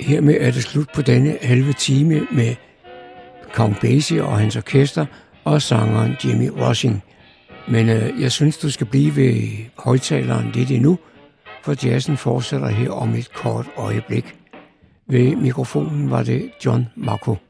Hermed er det slut på denne halve time med Count Basie og hans orkester og sangeren Jimmy Rushing. Men jeg synes, du skal blive ved højtaleren lidt endnu, for jazzen fortsætter her om et kort øjeblik. Ved mikrofonen var det John Marco.